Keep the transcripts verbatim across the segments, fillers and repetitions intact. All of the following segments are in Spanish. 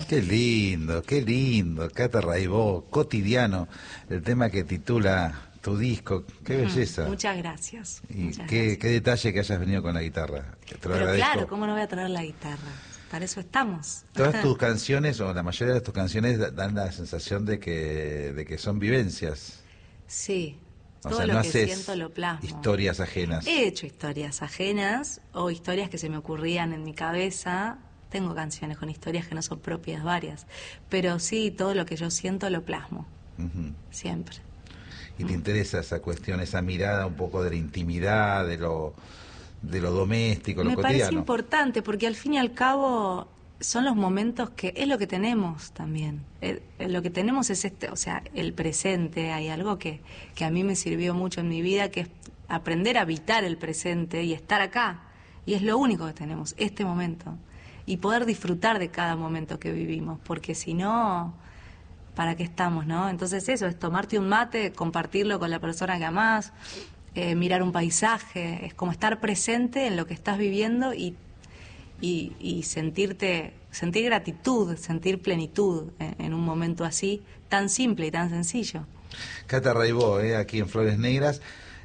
Qué lindo, qué lindo, Cata Raibó, Cotidiano, el tema que titula tu disco, qué belleza. Muchas gracias. Y muchas qué, gracias. qué detalle que hayas venido con la guitarra. Te lo Pero agradezco. claro, ¿cómo no voy a traer la guitarra? Para eso estamos. Todas tus canciones, o la mayoría de tus canciones, dan la sensación de que, de que son vivencias. Sí, O todo sea, lo no que haces siento lo plasmo. historias ajenas. He hecho historias ajenas o historias que se me ocurrían en mi cabeza. Tengo canciones con historias que no son propias, varias. Pero sí, todo lo que yo siento lo plasmo. Uh-huh. Siempre. Y te interesa esa cuestión, esa mirada un poco de la intimidad, de lo, de lo doméstico, lo Me cotidiano. parece importante porque al fin y al cabo son los momentos que es lo que tenemos también. El, el, lo que tenemos es este, o sea, el presente. Hay algo que, que a mí me sirvió mucho en mi vida, que es aprender a habitar el presente y estar acá. Y es lo único que tenemos, este momento. Y poder disfrutar de cada momento que vivimos, porque si no, ¿para qué estamos, no? Entonces eso, es tomarte un mate, compartirlo con la persona que amás, eh, mirar un paisaje, es como estar presente en lo que estás viviendo y, y, y sentirte, sentir gratitud, sentir plenitud en, en un momento así, tan simple y tan sencillo. Cata Raibó, eh, aquí en Flores Negras.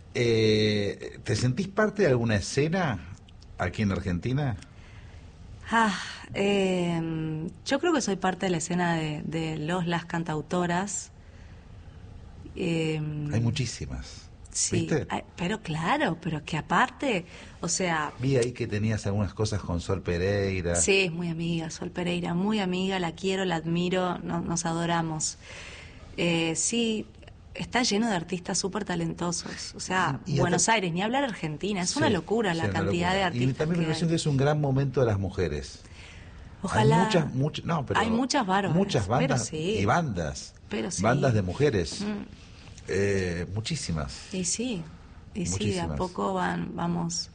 Eh, ¿Te sentís parte de alguna escena aquí en Argentina? Ah, eh, yo creo que soy parte de la escena de, de los, las cantautoras. Eh, Hay muchísimas. Sí, ¿Viste? Hay, pero claro, pero que aparte, o sea... Vi ahí que tenías algunas cosas con Sol Pereira. Sí, es muy amiga, Sol Pereira, muy amiga, la quiero, la admiro, no, nos adoramos. Eh, sí, está lleno de artistas súper talentosos. O sea, y Buenos hasta... Aires, ni hablar Argentina, es sí, una locura sí, la una cantidad locura. de artistas. Y también me que parece que es un gran momento de las mujeres. Ojalá. Hay muchas, muchas, no, pero hay muchas varones, muchas bandas pero sí. y bandas. Pero sí. Bandas de mujeres. Mm. Eh, muchísimas. Y sí, y Muchísimas. sí, de a poco van, vamos,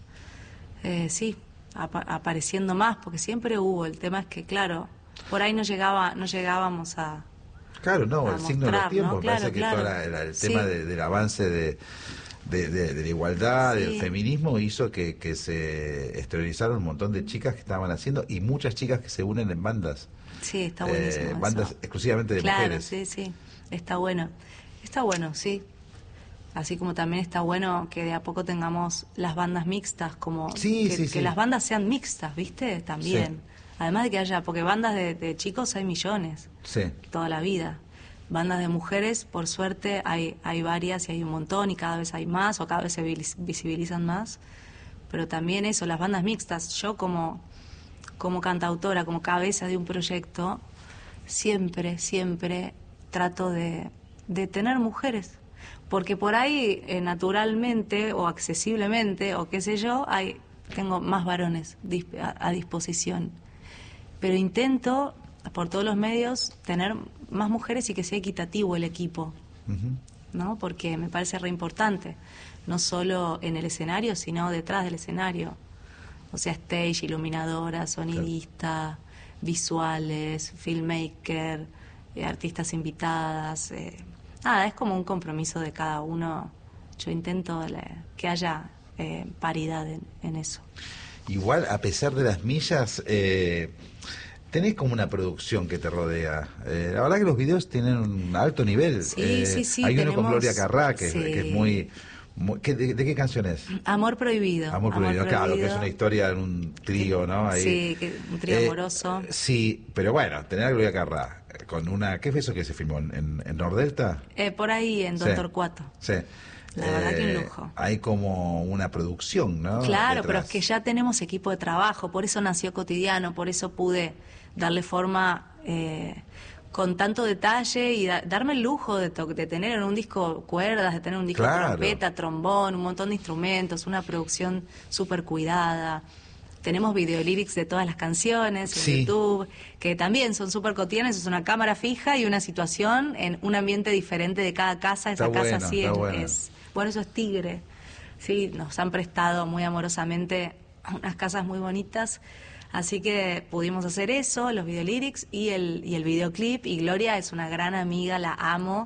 eh, sí, ap apareciendo más, porque siempre hubo. El tema es que, claro, por ahí no llegaba, no llegábamos a... Claro, no, a el signo de los mostrar, tiempos, ¿no? me Claro, parece que claro. todo la, la, el Sí. tema de, del avance de, de, de, de la igualdad, Sí. del feminismo, hizo que, que se exteriorizaron un montón de chicas que estaban haciendo, y muchas chicas que se unen en bandas. Sí, está buenísimo Eh, eso. bandas exclusivamente de claro, mujeres. Sí, sí, está bueno. Está bueno, sí. Así como también está bueno que de a poco tengamos las bandas mixtas, como Sí, que, sí, que sí. las bandas sean mixtas, ¿viste? También. Sí. Además de que haya, porque bandas de, de chicos hay millones, Sí. toda la vida. Bandas de mujeres, por suerte, hay, hay varias y hay un montón y cada vez hay más o cada vez se visibilizan más. Pero también eso, las bandas mixtas. Yo como, como cantautora, como cabeza de un proyecto, siempre, siempre trato de, de tener mujeres. Porque por ahí, eh, naturalmente o accesiblemente o qué sé yo, hay, tengo más varones a, a disposición. Pero intento, por todos los medios, tener más mujeres y que sea equitativo el equipo, Uh-huh. ¿no? Porque me parece re importante, no solo en el escenario, sino detrás del escenario. O sea, stage, iluminadora, sonidista, claro. Visuales, filmmaker, eh, artistas invitadas. Eh, nada, es como un compromiso de cada uno. Yo intento le, que haya eh, paridad en, en eso. Igual, a pesar de las millas, eh, tenés como una producción que te rodea. Eh, la verdad que los videos tienen un alto nivel. Sí, eh, sí, sí. Hay tenemos, uno con Gloria Carrá, que, sí. es, que es muy... muy ¿qué, de, de qué canción es? Amor Prohibido. Amor Prohibido, Amor claro, prohibido. que es una historia en un trío, ¿no? Ahí. Sí, que, un trío eh, amoroso. Sí, pero bueno, tener a Gloria Carrá con una... ¿Qué fue eso que se filmó? ¿En, en Nordelta? Eh, por ahí, en Don Sí. Torcuato. Sí. La verdad que un lujo. Hay como una producción, ¿no? Claro, Detrás. pero es que ya tenemos equipo de trabajo, por eso nació Cotidiano, por eso pude darle forma eh, con tanto detalle y da, darme el lujo de, de tener en un disco cuerdas, de tener un disco Claro. trompeta, trombón, un montón de instrumentos, una producción súper cuidada. Tenemos videolírics de todas las canciones en Sí. YouTube, que también son súper cotidianas, es una cámara fija y una situación en un ambiente diferente de cada casa. Esa Está casa bueno, sí está es, bueno. es... Bueno, eso es Tigre. Sí, nos han prestado muy amorosamente unas casas muy bonitas, así que pudimos hacer eso, los videolírics y el, y el videoclip. Y Gloria es una gran amiga, la amo,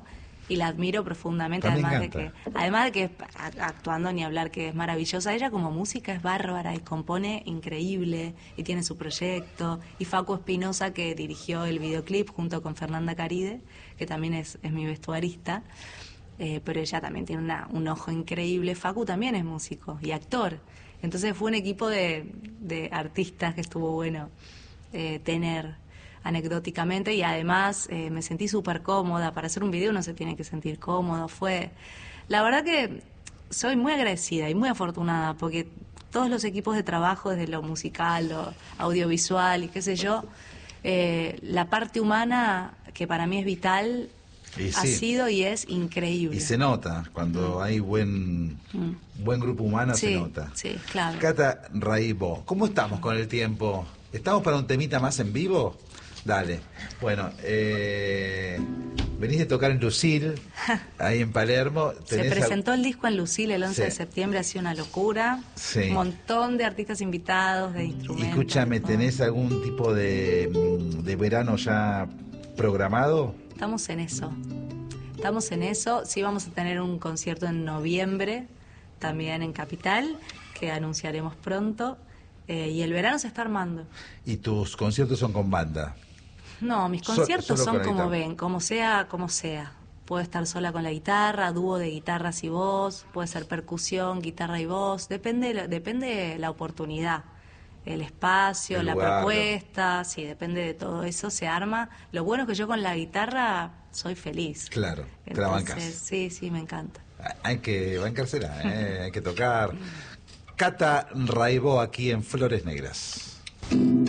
y la admiro profundamente, También además de canta. que, además de que a- actuando ni hablar que es maravillosa, ella como música es bárbara y compone increíble y tiene su proyecto, y Facu Espinosa que dirigió el videoclip junto con Fernanda Caride, que también es, es mi vestuarista, eh, pero ella también tiene una, un ojo increíble. Facu también es músico y actor, entonces fue un equipo de, de artistas que estuvo bueno eh, tener anecdóticamente, y además eh, me sentí súper cómoda. Para hacer un video uno se tiene que sentir cómodo. Fue, la verdad que soy muy agradecida y muy afortunada porque todos los equipos de trabajo, desde lo musical, lo audiovisual y qué sé yo, eh, la parte humana que para mí es vital Y ha sí. sido y es increíble. Y se nota, cuando hay buen buen grupo humano Sí, se nota. sí, claro. Cata Raibo, ¿cómo estamos con el tiempo? ¿Estamos para un temita más en vivo? Dale. Bueno, eh, venís de tocar en Lucil, ahí en Palermo. Se Tenés presentó al- el disco en Lucil el once Sí. de septiembre, ha sido una locura. Sí. Un montón de artistas invitados, de Y instrumentos. escúchame, de todo. ¿tenés algún tipo de, mm, de verano ya programado? Estamos en eso. Estamos en eso. Sí, vamos a tener un concierto en noviembre, también en Capital, que anunciaremos pronto. Eh, y el verano se está armando. ¿Y tus conciertos son con banda? No, mis So- conciertos solo son con la como guitarra. ven, como sea, como sea. Puedo estar sola con la guitarra, dúo de guitarras y voz, puede ser percusión, guitarra y voz, depende, la- depende la oportunidad, el espacio, El la lugar, lo- propuesta, sí, depende de todo eso, se arma. Lo bueno es que yo con la guitarra soy feliz. Claro, te la bancas. Entonces, sí, sí, me encanta. Hay que bancársela, ¿eh? Hay que tocar. Cata Raibo aquí en Flores Negras.